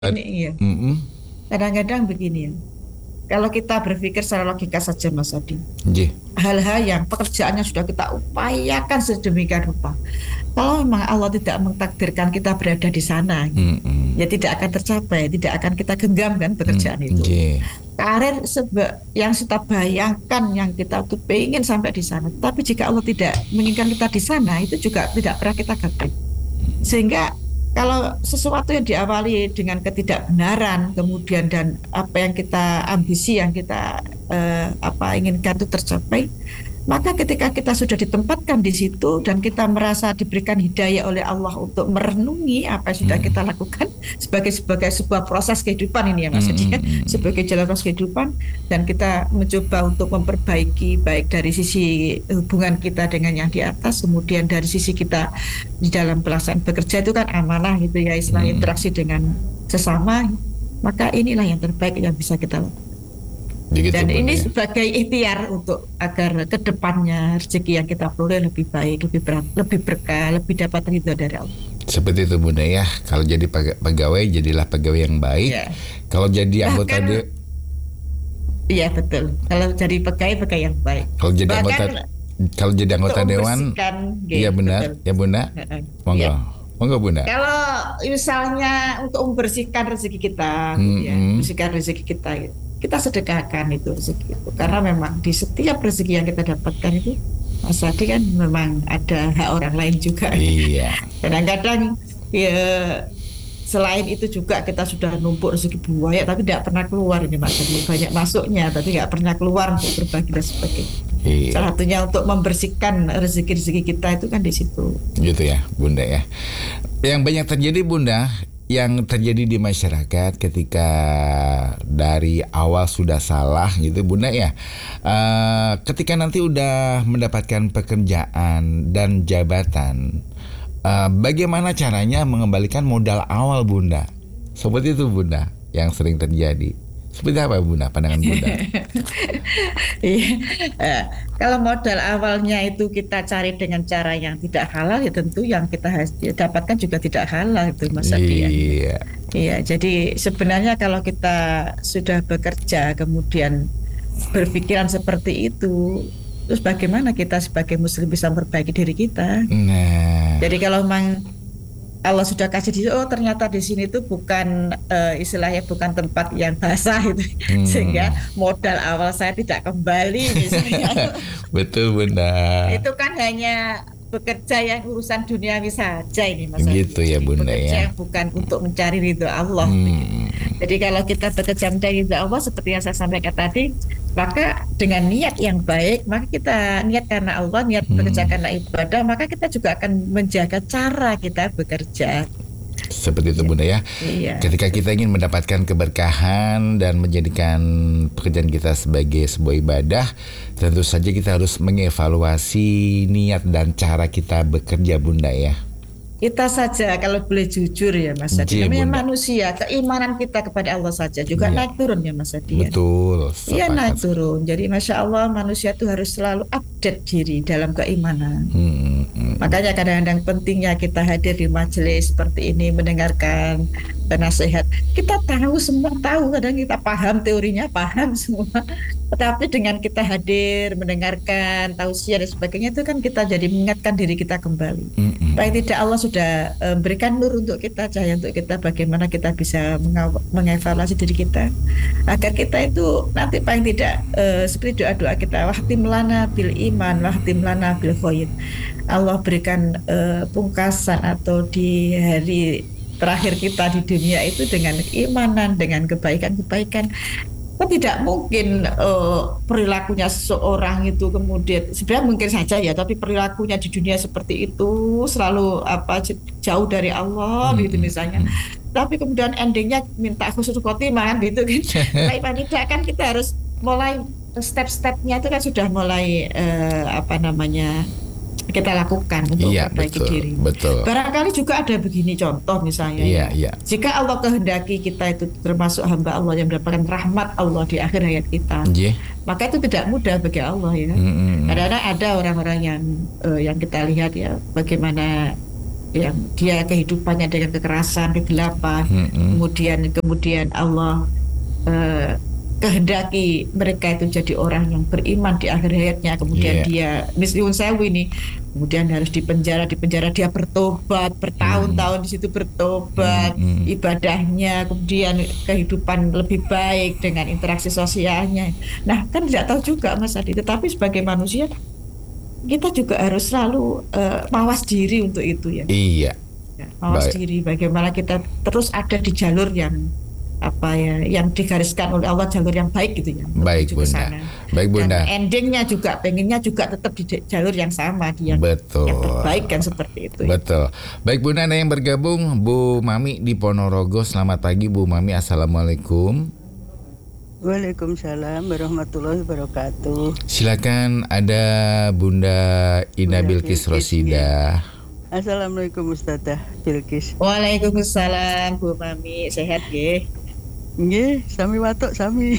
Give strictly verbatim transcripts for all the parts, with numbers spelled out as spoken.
Ini Ad- iya. mm-mm. Kadang-kadang begini ya. Kalau kita berpikir secara logika saja Mas Adi, Nggih. hal-hal yang pekerjaannya sudah kita upayakan sedemikian rupa. Kalau memang Allah tidak mentakdirkan kita berada di sana, Mm-mm. ya tidak akan tercapai, tidak akan kita genggam kan Mm, pekerjaan itu. nggih. Karir seba- yang kita bayangkan, yang kita tuh pengen sampai di sana. Tapi jika Allah tidak menginginkan kita di sana, itu juga tidak pernah kita gapai. Sehingga kalau sesuatu yang diawali dengan ketidakbenaran, kemudian dan apa yang kita ambisi, yang kita eh, apa inginkan itu tercapai, maka ketika kita sudah ditempatkan di situ dan kita merasa diberikan hidayah oleh Allah untuk merenungi apa yang sudah Mm. kita lakukan sebagai sebagai sebuah proses kehidupan ini ya Mas Adi, ya, Mm-mm. sebagai jalan proses kehidupan, dan kita mencoba untuk memperbaiki baik dari sisi hubungan kita dengan yang di atas, kemudian dari sisi kita di dalam pelaksanaan bekerja itu kan amanah gitu ya, istilah Mm. interaksi dengan sesama, maka inilah yang terbaik yang bisa kita lakukan. Begitu Dan Bunda ini ya. sebagai ikhtiar untuk agar ke depannya rezeki yang kita peroleh lebih baik, lebih berat, lebih berkah, lebih dapat ridho dari Allah. Seperti itu Bunda ya. Kalau jadi pega- pegawai, jadilah pegawai yang baik. Ya, Kalau jadi anggota bahkan de iya betul. Kalau jadi pegawai pegawai yang baik. kalau jadi Bahkan anggota kalau jadi untuk anggota dewan, membersihkan, iya gitu, benar, betul. ya Bunda. Heeh. Iya. Monggo. Monggo Bunda. Kalau misalnya untuk membersihkan rezeki kita, gitu ya, Mm-mm. membersihkan rezeki kita, gitu, kita sedekahkan itu rezeki itu. Karena memang di setiap rezeki yang kita dapatkan itu, Mas Adi kan memang ada hak orang lain juga. Iya. Kadang-kadang ya selain itu juga kita sudah numpuk rezeki buaya, tapi tidak pernah keluar ini Mas Adi. Banyak masuknya, tapi nggak pernah keluar untuk berbagi dan sebagainya. Iya. Salah satunya untuk membersihkan rezeki-rezeki kita itu kan di situ. Gitu ya Bunda ya. Yang banyak terjadi Bunda, yang terjadi di masyarakat ketika dari awal sudah salah gitu Bunda ya. Eh, ketika nanti udah mendapatkan pekerjaan dan jabatan, eh, bagaimana caranya mengembalikan modal awal Bunda? Seperti itu Bunda yang sering terjadi. Seperti apa Bunda pandangan Bunda? Iya. Eh, Kalau modal awalnya itu kita cari dengan cara yang tidak halal, ya tentu yang kita has- dapatkan juga tidak halal itu Mas Adi ya. Iya. Iya, jadi sebenarnya kalau kita sudah bekerja kemudian berpikiran seperti itu, terus bagaimana kita sebagai muslim bisa memperbaiki diri kita? Nah. Jadi kalau memang Allah sudah kasih di oh ternyata di sini tuh bukan eh, istilahnya bukan tempat yang basah itu, Hmm. sehingga modal awal saya tidak kembali misalnya. Betul Bunda. Itu kan hanya bekerja yang urusan duniawi saja ini Mas Adi. Gitu ya Jadi Bunda bekerja ya. yang bukan untuk mencari ridho Allah. Hmm. Jadi kalau kita bekerja mencari ridho Allah seperti yang saya sampaikan tadi, maka dengan niat yang baik, maka kita niat karena Allah, niat bekerja Hmm. karena ibadah, maka kita juga akan menjaga cara kita bekerja. Seperti itu Bunda ya. Iya. Ketika kita ingin mendapatkan keberkahan dan menjadikan pekerjaan kita sebagai sebuah ibadah, tentu saja kita harus mengevaluasi niat dan cara kita bekerja Bunda ya. Kita saja kalau boleh jujur ya Mas Adi, J namanya Bunda. manusia, keimanan kita kepada Allah saja juga Iya. naik turun ya Mas Adi ya. Betul. Iya naik Sepakat. turun. Jadi Masya Allah manusia itu harus selalu update diri dalam keimanan. Hmm. Hmm. Makanya kadang-kadang pentingnya kita hadir di majelis seperti ini, mendengarkan nasihat. Kita tahu semua tahu, kadang kita paham teorinya, paham semua. Tetapi dengan kita hadir, mendengarkan, tausiah dan sebagainya itu kan kita jadi mengingatkan diri kita kembali. Hmm. Hmm. Paling tidak Allah sudah eh, berikan nur untuk kita, cahaya untuk kita, bagaimana kita bisa mengaw- mengevaluasi diri kita agar kita itu nanti paling tidak eh, seperti doa-doa kita, wahtim lana bil iman, wahtim lana bil khair. Allah berikan eh, pungkasan atau di hari terakhir kita di dunia itu dengan keimanan, dengan kebaikan-kebaikan. Kan tidak mungkin eh, perilakunya seseorang itu kemudian sebenarnya mungkin saja ya, tapi perilakunya di dunia seperti itu selalu apa j- jauh dari Allah Hmm. gitu misalnya. Hmm. Tapi kemudian endingnya minta khusus khotimah kan gitu kan. Tapi paling tidak kan kita harus mulai step-stepnya itu kan sudah mulai eh, apa namanya kita lakukan untuk Iya memperbaiki betul. diri. Betul. Barangkali juga ada begini contoh misalnya Iya ya. iya. Jika Allah kehendaki kita itu termasuk hamba Allah yang mendapatkan rahmat Allah di akhir hayat kita, J. maka itu tidak mudah bagi Allah ya. Hmm. Hmm. Kadang-kadang ada orang-orang yang eh, yang kita lihat ya bagaimana yang dia kehidupannya dengan kekerasan, kegelapan, Mm-mm. kemudian kemudian Allah eh, kehendaki mereka itu jadi orang yang beriman di akhir hayatnya, kemudian Iya. dia misliun sewu ini, kemudian harus dipenjara, dipenjara dia bertobat bertahun-tahun di situ bertobat, Mm-mm. ibadahnya, kemudian kehidupan lebih baik dengan interaksi sosialnya. Nah, kan tidak tahu juga Mas Adi, tetapi sebagai manusia kita juga harus selalu eh, mawas diri untuk itu ya. Iya. Ya, mawas Baik. diri bagaimana kita terus ada di jalur yang apa ya, yang digariskan oleh Allah, jalur yang baik gitu ya, untuk Baik menuju ke Bunda. sana. Baik Bunda. Dan endingnya juga pengennya juga tetap di jalur yang sama, di yang Betul. yang terbaik kan, seperti itu. Ya. Betul. Baik Bunda, ada yang bergabung Bu Mami di Ponorogo. Selamat pagi Bu Mami. Assalamualaikum. Waalaikumsalam warahmatullahi wabarakatuh. Silakan, ada Bunda Ina Bunda Bilkis Bilkis, Rosida. Assalamualaikum Ustazah Bilkis. Waalaikumsalam Bu Mami, sehat ya? Nggih, sami watuk sami.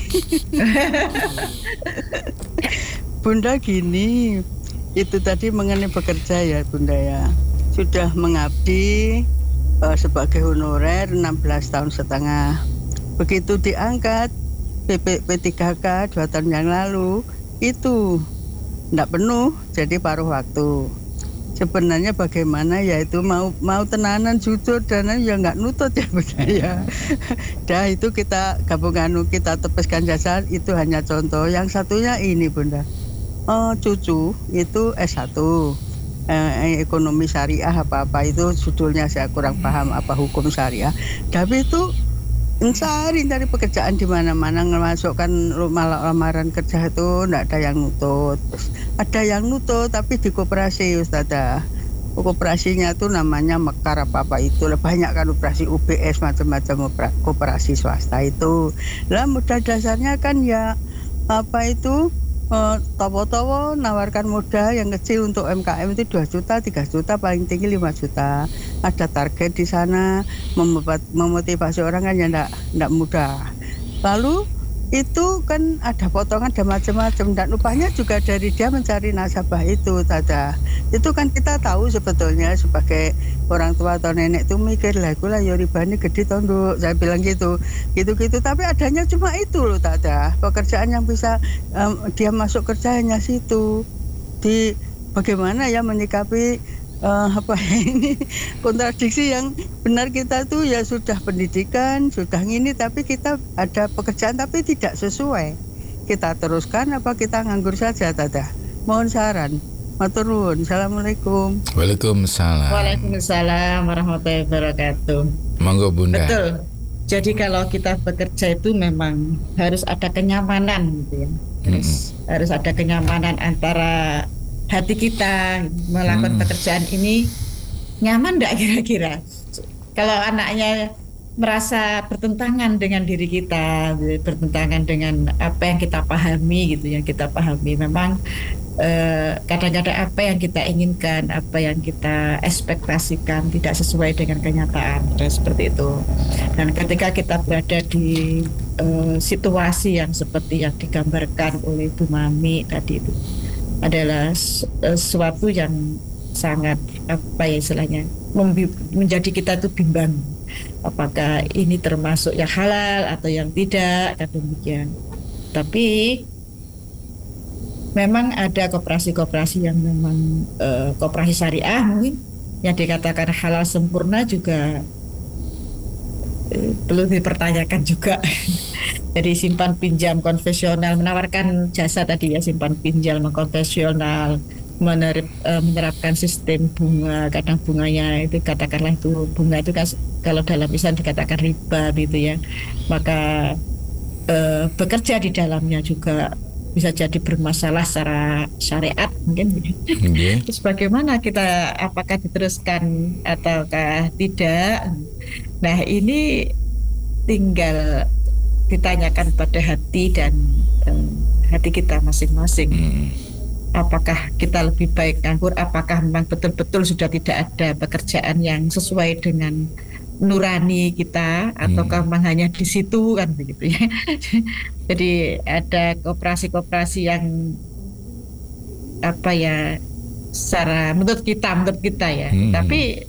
Bunda gini, itu tadi mengenai bekerja ya Bunda ya. Sudah mengabdi uh, sebagai honorer enam belas tahun setengah. Begitu diangkat P P P tiga K dua tahun yang lalu, itu tidak penuh, jadi paruh waktu. Sebenarnya bagaimana ya, itu mau mau tenanan jujur dan ya nggak nutut ya Bunda ya. Dah itu kita gabungan, kita tepeskan jasa, itu hanya contoh. Yang satunya ini Bunda, oh, cucu itu S satu eh, ekonomi syariah apa-apa, itu judulnya saya kurang paham apa hukum syariah. Tapi itu mencari dari pekerjaan di mana-mana, ngemasukkan lamaran kerja itu nggak ada yang nutut. Terus ada yang nutut tapi di koperasi Ustazah. Koperasinya tuh namanya Mekar apa-apa itu. Banyak kan operasi U B S, macam-macam koperasi swasta itu. Lah modal dasarnya kan ya apa itu, Uh, tawo-tawo nawarkan modal yang kecil untuk U M K M itu dua juta, tiga juta, paling tinggi lima juta. Ada target di sana, memotivasi orang kan ya enggak, enggak mudah. Lalu itu kan ada potongan, ada macam-macam, dan upahnya juga dari dia mencari nasabah itu Tata. Itu kan kita tahu sebetulnya sebagai orang tua atau nenek tuh mikir lah, gue lah ya ribanya gede tondok, saya bilang gitu, gitu-gitu. Tapi adanya cuma itu loh Tata, pekerjaan yang bisa um, dia masuk kerja hanya situ. Di bagaimana ya menyikapi uh, apa ini kontradiksi yang benar, kita tuh ya sudah pendidikan, sudah ini, tapi kita ada pekerjaan tapi tidak sesuai. Kita teruskan apa kita nganggur saja Tata? Mohon saran. Matur nuwun. Assalamualaikum. Waalaikumsalam. Waalaikumsalam warahmatullahi wabarakatuh. Monggo Bunda. Betul. Jadi kalau kita bekerja itu memang harus ada kenyamanan gitu ya. Harus, mm-hmm. harus ada kenyamanan antara hati kita melakukan mm. pekerjaan ini, nyaman enggak kira-kira? Kalau anaknya merasa bertentangan dengan diri kita, bertentangan dengan apa yang kita pahami gitu, yang kita pahami, memang eh, kadang-kadang apa yang kita inginkan, apa yang kita ekspektasikan tidak sesuai dengan kenyataan, dan seperti itu. Dan ketika kita berada di eh, situasi yang seperti yang digambarkan oleh Bu Mami tadi, itu adalah sesuatu yang sangat apa ya istilahnya, menjadi kita itu bimbang, apakah ini termasuk yang halal atau yang tidak, kan demikian. Tapi memang ada koperasi-koperasi yang memang uh, koperasi syariah mungkin yang dikatakan halal sempurna juga uh, perlu dipertanyakan juga. Jadi simpan pinjam konvensional, menawarkan jasa tadi ya, simpan pinjam konvensional, menerip, uh, menerapkan sistem bunga, kadang bunganya itu katakanlah itu bunga itu kan kalau dalam Islam dikatakan riba gitu ya, maka uh, bekerja di dalamnya juga bisa jadi bermasalah secara syariat mungkin. Okay. Terus bagaimana kita, apakah diteruskan ataukah tidak? Nah ini tinggal ditanyakan pada hati dan um, hati kita masing-masing. Hmm. Apakah kita lebih baik nganggur? Apakah memang betul-betul sudah tidak ada pekerjaan yang sesuai dengan nurani kita, ataukah hmm. memang hanya di situ kan begitu ya? Jadi ada koperasi-koperasi yang apa ya, secara menurut kita, menurut kita ya. Hmm. Tapi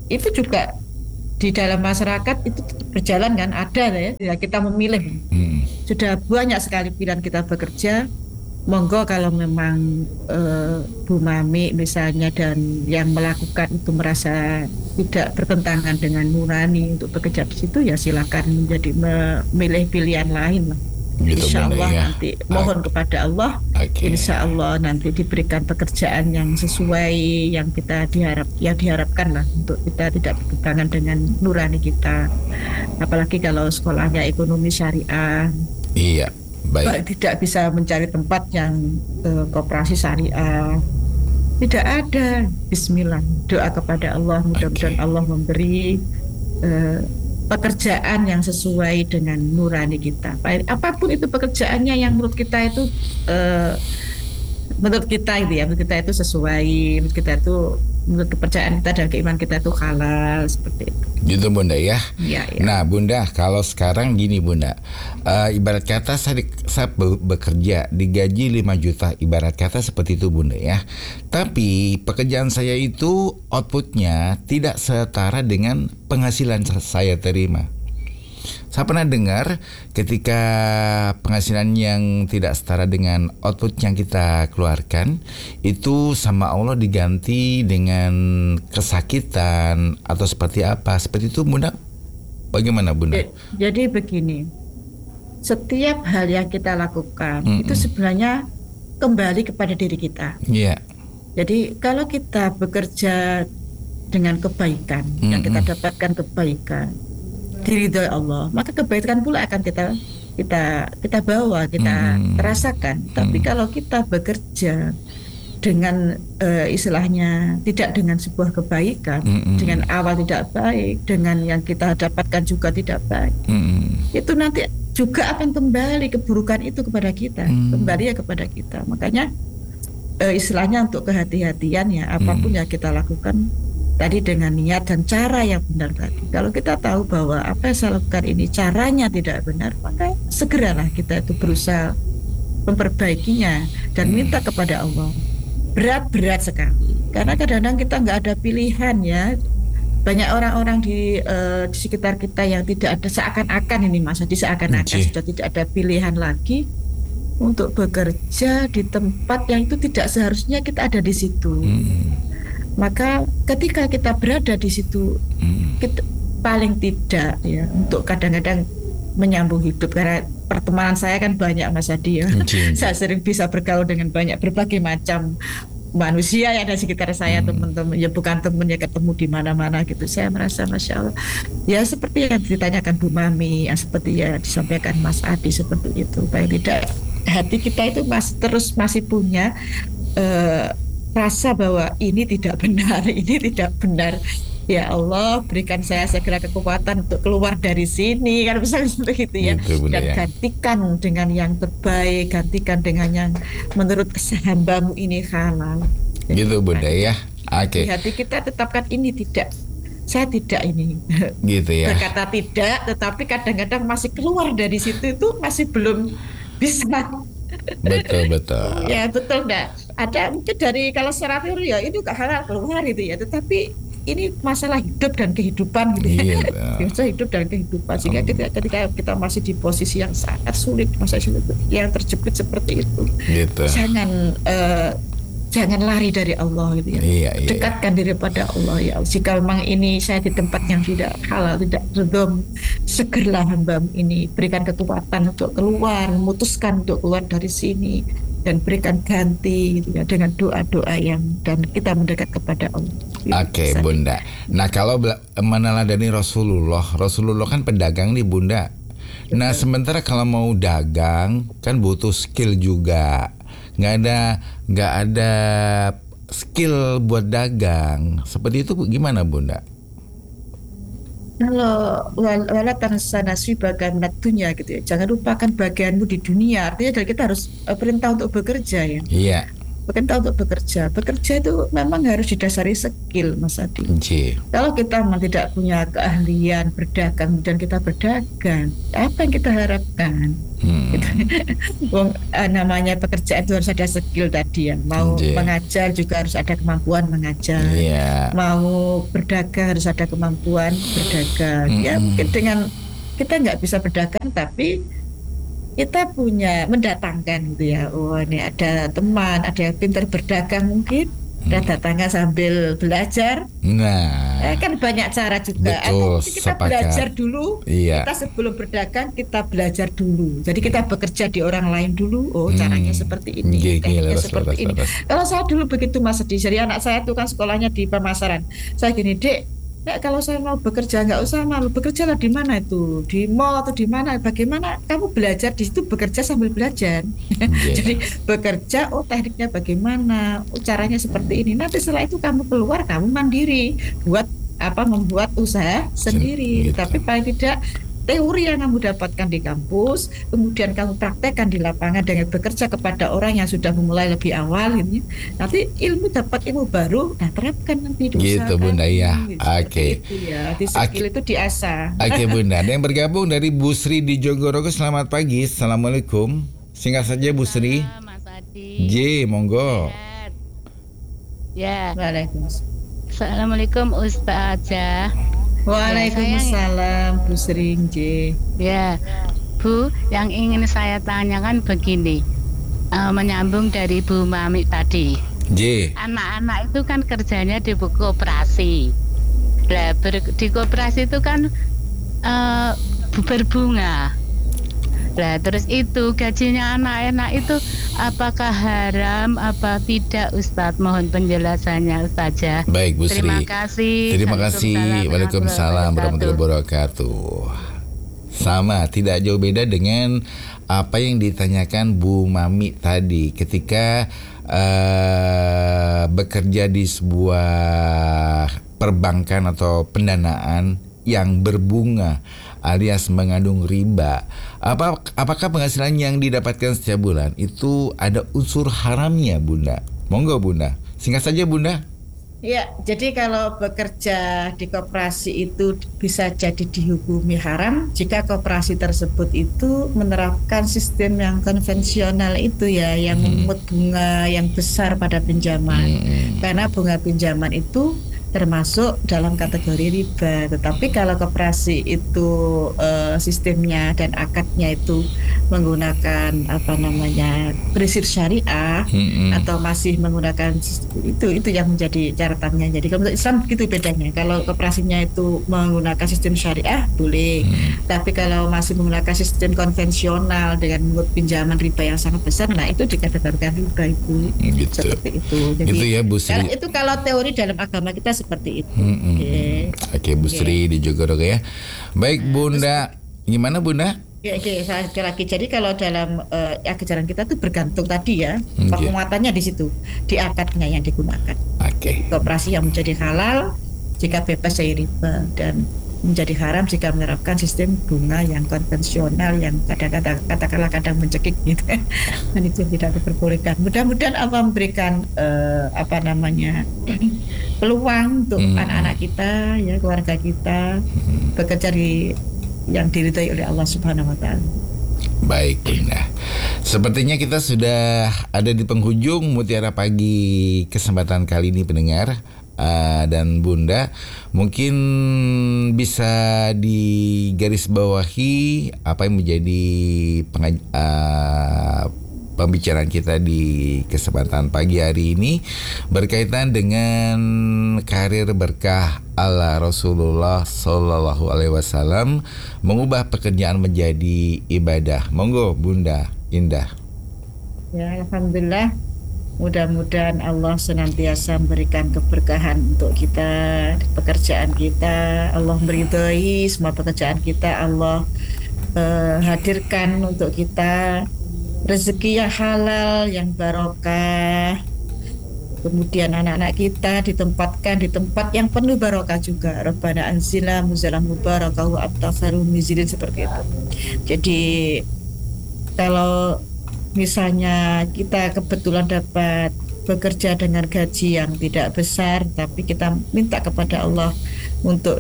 itu juga di dalam masyarakat itu berjalan kan, ada ya, ya kita memilih. Hmm. Sudah banyak sekali pilihan kita bekerja. Monggo kalau memang uh, Bu Mami misalnya dan yang melakukan itu merasa tidak bertentangan dengan nurani untuk bekerja di situ, ya silakan menjadi memilih pilihan lain lah. Gitu, Insya Allah ya. nanti mohon okay. kepada Allah, okay. Insya Allah nanti diberikan pekerjaan yang sesuai yang kita diharap, yang diharapkan lah untuk kita tidak bertentangan dengan nurani kita. Apalagi kalau sekolahnya ekonomi syariah. Iya, baik. Tidak bisa mencari tempat yang uh, koperasi syariah. Tidak ada. Bismillah, doa kepada Allah, mudah-mudahan okay. Allah memberi uh, pekerjaan yang sesuai dengan nurani kita. Apapun itu pekerjaannya yang menurut kita itu uh, menurut kita itu ya, menurut kita itu sesuai, menurut kita itu menurut kepercayaan kita dan keimanan kita itu halal, seperti itu. Gitu Bunda ya. Ya, ya. Nah Bunda, kalau sekarang gini Bunda, uh, ibarat kata saya, di, saya bekerja digaji lima juta, ibarat kata seperti itu Bunda ya. Tapi pekerjaan saya itu outputnya tidak setara dengan penghasilan saya terima. Saya pernah dengar ketika penghasilan yang tidak setara dengan output yang kita keluarkan, itu sama Allah diganti dengan kesakitan atau seperti apa. Seperti itu Bunda, bagaimana Bunda? Jadi begini, setiap hal yang kita lakukan mm-mm. itu sebenarnya kembali kepada diri kita. Iya. Yeah. Jadi kalau kita bekerja dengan kebaikan, mm-mm. yang kita dapatkan kebaikan, diridhoi Allah, maka kebaikan pula akan kita kita kita bawa, kita hmm. rasakan. Tapi hmm. kalau kita bekerja dengan uh, istilahnya tidak dengan sebuah kebaikan, hmm. dengan awal tidak baik, dengan yang kita dapatkan juga tidak baik, hmm. itu nanti juga akan kembali keburukan itu kepada kita, hmm. kembali ya kepada kita. Makanya uh, istilahnya untuk kehati-hatian ya, apapun hmm. yang kita lakukan tadi dengan niat dan cara yang benar tadi. Kalau kita tahu bahwa apa yang saya lakukan ini caranya tidak benar, maka segeralah kita itu berusaha memperbaikinya dan minta kepada Allah. Berat-berat sekali, karena kadang-kadang kita nggak ada pilihan ya. Banyak orang-orang di, uh, di sekitar kita yang tidak ada, seakan-akan ini masa di seakan-akan sudah tidak ada pilihan lagi untuk bekerja di tempat yang itu tidak seharusnya kita ada di situ. Hmm. Maka ketika kita berada di situ, hmm. kita paling tidak ya untuk kadang-kadang menyambung hidup, karena pertemanan saya kan banyak Mas Adi ya. Okay. Saya sering bisa bergaul dengan banyak berbagai macam manusia yang ada di sekitar saya, hmm. teman-teman ya, bukan teman ya, ketemu di mana-mana gitu. Saya merasa Masya Allah ya, seperti yang ditanyakan Bu Mami, yang seperti ya disampaikan Mas Adi, seperti itu. Paling tidak hati kita itu masih terus masih punya uh, rasa bahwa ini tidak benar, ini tidak benar. Ya Allah, berikan saya segera kekuatan untuk keluar dari sini, kan misalnya seperti itu ya. Itu, dan ya. Gantikan dengan yang terbaik, gantikan dengan yang menurut kesahambamu ini halal. Gitu Bunda ya. Oke. Okay. Di hati kita tetapkan ini tidak, saya tidak ini. Gitu ya. Berkata tidak, tetapi kadang-kadang masih keluar dari situ itu masih belum bisa. Betul betul. Ya betul enggak. Ada mungkin dari kalau secara teori ya ini gak halal keluar itu ya, tetapi ini masalah hidup dan kehidupan gitu ya. Iya, hidup dan kehidupan, sehingga ketika, ketika kita masih di posisi yang sangat sulit, masa sulit yang terjepit seperti itu, gitu. Jangan uh, jangan lari dari Allah gitu ya. Iya, iya. Dekatkan diri pada Allah ya. Jika memang ini saya di tempat yang tidak halal, tidak redom, segeralah hamba ini berikan kekuatan untuk keluar, memutuskan untuk keluar dari sini dan berikan ganti gitu ya, dengan doa-doa yang dan kita mendekat kepada Allah. Oke, okay, Bunda. Nah, kalau meneladani Rasulullah, Rasulullah kan pedagang nih Bunda. Nah, sementara kalau mau dagang kan butuh skill juga. Nggak ada nggak ada skill buat dagang. Seperti itu gimana Bunda? Kalau wala tansa nasibaka minad dunya gitu ya, jangan lupakan bagianmu di dunia. Artinya kita harus perintah untuk bekerja ya. Iya. Perintah untuk bekerja. Bekerja itu memang harus didasari skill Mas Adi. Iya. Kalau kita memang tidak punya keahlian berdagang dan kita berdagang, apa yang kita harapkan? Hmm. Wong, eh, namanya pekerjaan itu harus ada skill tadi ya. Mau Yeah. mengajar juga harus ada kemampuan mengajar. Iya. Mau berdagang harus ada kemampuan berdagang. Ya Mm-mm. mungkin dengan kita nggak bisa berdagang tapi kita punya mendatangkan gitu ya. Oh ini ada teman, ada yang pintar berdagang mungkin. Kita datangnya sambil belajar. Nah, Eh, kan banyak cara juga. betul, Atau mungkin kita sepakat. belajar dulu. Iya. Kita sebelum berdagang kita belajar dulu. Jadi kita bekerja di orang lain dulu. Oh caranya Hmm. seperti ini, Gigi, tekniknya leres, seperti leres, ini. leres. Kalau saya dulu begitu Mas Edi. Jadi anak saya tuh kan sekolahnya di pemasaran. Saya gini, Dek, Dek, kalau saya mau bekerja nggak usah malu. Bekerja lah di mana itu? Di mall atau di mana? Bagaimana kamu belajar di situ bekerja sambil belajar? Iya. Jadi bekerja, oh tekniknya bagaimana? Oh caranya seperti ini. Nanti setelah itu kamu keluar, kamu mandiri buat apa membuat usaha sendiri. Gitu. Tapi paling tidak teori yang kamu dapatkan di kampus, kemudian kamu praktekkan di lapangan dengan bekerja kepada orang yang sudah memulai lebih awal ini. Nanti ilmu dapat ilmu baru, nah terapkan nanti di Gitu, usaha Bunda, kamu. ya. Gitu, Oke. seperti itu ya. Di skill itu diasah. Oke Bunda, ada yang bergabung dari Bu Sri di Jogorogo. Selamat pagi, Assalamualaikum. Singkat saja Bu Sri. Mas Adi. J, monggo. Ya. Waalaikumsalam. Assalamualaikum Ustazah. Waalaikumsalam Bu Sering J. Ya, Bu, yang ingin saya tanyakan begini, uh, menyambung dari Bu Mami tadi. J. Anak-anak itu kan kerjanya di koperasi. Lah, ber, di koperasi itu kan uh, berbunga. Lah, terus itu gajinya anak-anak itu apakah haram apa tidak, Ustadz? Mohon penjelasannya Ustazah. Baik Bu Sri. Terima kasih. Terima kasih. Waalaikumsalam warahmatullahi wabarakatuh. Sama, tidak jauh beda dengan apa yang ditanyakan Bu Mami tadi ketika uh, bekerja di sebuah perbankan atau pendanaan yang berbunga alias mengandung riba. Apa apakah penghasilan yang didapatkan setiap bulan itu ada unsur haramnya, Bunda? Monggo Bunda. Singkat saja Bunda. Ya, jadi kalau bekerja di koperasi itu bisa jadi dihukumi haram jika koperasi tersebut itu menerapkan sistem yang konvensional itu ya, yang memungut bunga yang besar pada pinjaman. Hmm. Karena bunga pinjaman itu termasuk dalam kategori riba. Tetapi kalau koperasi itu uh, sistemnya dan akadnya itu menggunakan apa namanya prinsip syariah Hmm. atau masih menggunakan itu itu yang menjadi catatannya. Jadi kalau Islam begitu bedanya. Kalau koperasinya itu menggunakan sistem syariah boleh, Hmm. tapi kalau masih menggunakan sistem konvensional dengan menurut pinjaman riba yang sangat besar, nah itu dikategorikan riba itu. Gitu. Seperti itu. Jadi Gitu ya Bu Sri. kalau itu kalau teori dalam agama kita seperti itu. Hmm. Oke. Oke Bu Sri di Jogorogo ya. Baik Bunda. Gimana Bunda? Ya, oke, saya sekali lagi. Jadi kalau dalam uh, ajaran kita itu bergantung tadi ya, Oke. penguatannya di situ, di akadnya yang digunakan. Oke. Koperasi yang menjadi halal jika bebas dari riba dan menjadi haram jika menerapkan sistem bunga yang konvensional yang kadang-kadang katakanlah kadang mencekik gitu. Dan itu tidak diperbolehkan. Mudah-mudahan Allah memberikan uh, apa namanya peluang untuk Hmm. anak-anak kita ya, keluarga kita bekerja di yang diridhai oleh Allah Subhanahu wa taala. Baik Bunda. Sepertinya kita sudah ada di penghujung Mutiara Pagi kesempatan kali ini pendengar. Uh, dan Bunda mungkin bisa digarisbawahi apa yang menjadi pengaj- uh, pembicaraan kita di kesempatan pagi hari ini berkaitan dengan karir berkah ala Rasulullah Sallallahu Alaihi Wasallam mengubah pekerjaan menjadi ibadah. Monggo Bunda Indah. Ya, alhamdulillah. Mudah-mudahan Allah senantiasa memberikan keberkahan untuk kita di pekerjaan kita. Allah meridhai semua pekerjaan kita. Allah eh, hadirkan untuk kita rezeki yang halal, yang barokah. Kemudian anak-anak kita ditempatkan di tempat yang penuh barokah juga. Rabbana anzilna muzalam mubarakah wa abtasaru mizilin, seperti itu. Jadi kalau misalnya kita kebetulan dapat bekerja dengan gaji yang tidak besar, tapi kita minta kepada Allah untuk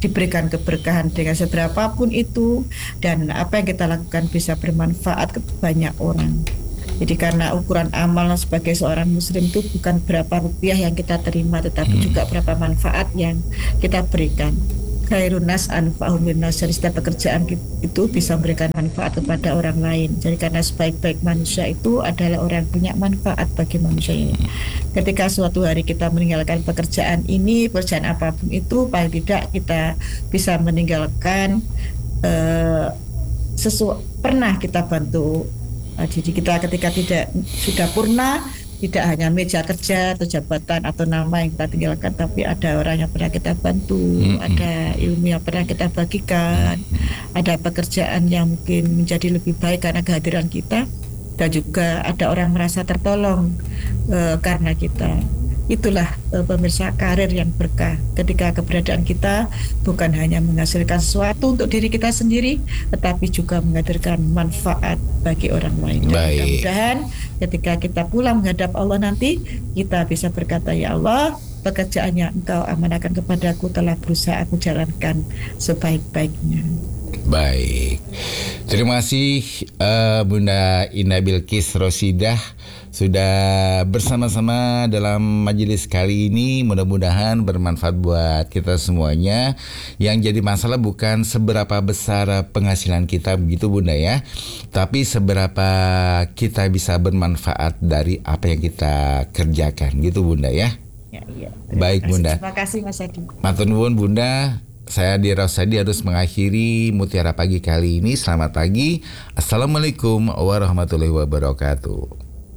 diberikan keberkahan dengan seberapapun itu, dan apa yang kita lakukan bisa bermanfaat ke banyak orang. Jadi karena ukuran amal sebagai seorang muslim itu bukan berapa rupiah yang kita terima, tetapi hmm. juga berapa manfaat yang kita berikan. Khairun nas anfa'uhum linnas, jadi setiap pekerjaan itu bisa memberikan manfaat kepada orang lain. Jadi karena sebaik-baik manusia itu adalah orang yang punya manfaat bagi manusia ini. Ketika suatu hari kita meninggalkan pekerjaan ini, pekerjaan apapun itu, paling tidak kita bisa meninggalkan uh, sesu pernah kita bantu. Uh, jadi kita ketika tidak sudah purna, tidak hanya meja kerja atau jabatan atau nama yang kita tinggalkan, tapi ada orang yang pernah kita bantu, mm-hmm. ada ilmu yang pernah kita bagikan, mm-hmm. ada pekerjaan yang mungkin menjadi lebih baik karena kehadiran kita, dan juga ada orang merasa tertolong uh, karena kita. Itulah uh, pemirsa, karir yang berkah ketika keberadaan kita bukan hanya menghasilkan sesuatu untuk diri kita sendiri, tetapi juga menghadirkan manfaat bagi orang lain. Mudah-mudahan ketika kita pulang menghadap Allah nanti, kita bisa berkata, ya Allah, pekerjaan yang Engkau amanahkan kepadaku telah berusaha aku jalankan sebaik-baiknya. Baik, terima kasih uh, Bunda Indah Bilqis Rosidah sudah bersama-sama dalam majelis kali ini. Mudah-mudahan bermanfaat buat kita semuanya. Yang jadi masalah bukan seberapa besar penghasilan kita, begitu Bunda ya, tapi seberapa kita bisa bermanfaat dari apa yang kita kerjakan, gitu Bunda ya. Ya, iya. Baik Bunda. Terima kasih Mas Adi. Matur nuwun Bunda. Saya Adi Rosadi harus mengakhiri Mutiara Pagi kali ini. Selamat pagi. Assalamualaikum warahmatullahi wabarakatuh.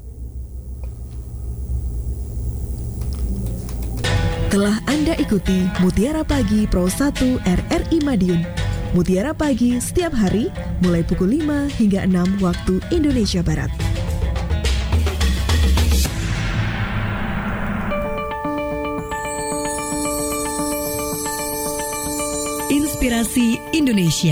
Telah Anda ikuti Mutiara Pagi Pro satu R R I Madiun. Mutiara Pagi setiap hari mulai pukul lima hingga enam waktu Indonesia Barat. Inspirasi Indonesia.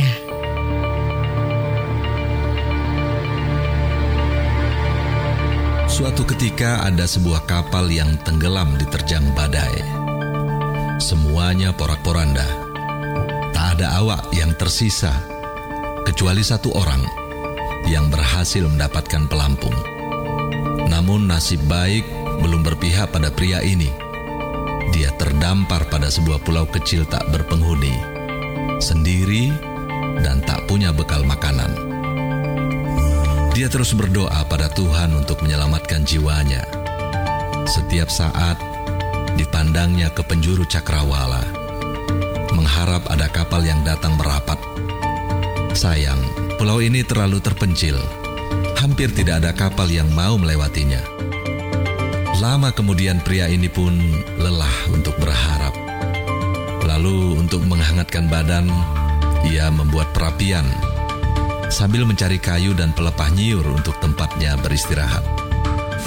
Suatu ketika ada sebuah kapal yang tenggelam diterjang badai. Semuanya porak-poranda. Tak ada awak yang tersisa, kecuali satu orang yang berhasil mendapatkan pelampung. Namun nasib baik belum berpihak pada pria ini. Dia terdampar pada sebuah pulau kecil tak berpenghuni, sendiri dan tak punya bekal makanan. Dia terus berdoa pada Tuhan untuk menyelamatkan jiwanya. Setiap saat dipandangnya ke penjuru cakrawala, mengharap ada kapal yang datang merapat. Sayang, pulau ini terlalu terpencil. Hampir tidak ada kapal yang mau melewatinya. Lama kemudian pria ini pun lelah untuk berharap. Lalu untuk menghangatkan badan, ia membuat perapian sambil mencari kayu dan pelepah nyiur untuk tempatnya beristirahat.